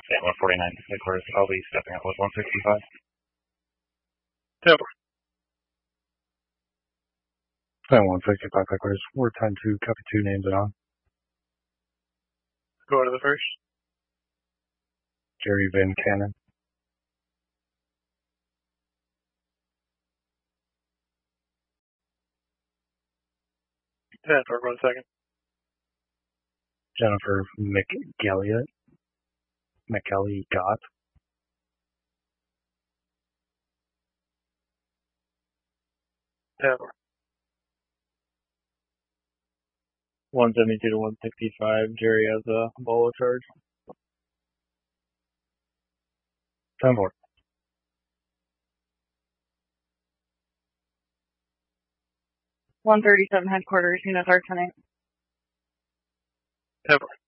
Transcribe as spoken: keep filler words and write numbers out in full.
at one forty-nine headquarters. I'll be stepping up with one sixty-five. Temper. At one sixty-five headquarters. We're ten two, copy two names and on. Go to the first. Jerry Van Cannon. ten for one second. Jennifer McGelliot. McKelly Gott. Temper. one seventy-two to one sixty-five. Jerry has a bolo charge. ten four. one thirty-seven headquarters, unit R ten eight. Temper.